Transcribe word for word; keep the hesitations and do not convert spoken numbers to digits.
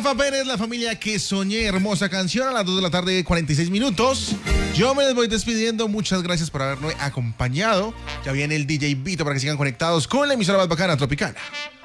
Rafa Pérez, La familia que soñé, hermosa canción a las dos de la tarde, cuarenta y seis minutos. Yo me les voy despidiendo, muchas gracias por haberme acompañado. Ya viene el D J Vito para que sigan conectados con la emisora más bacana, Tropicana.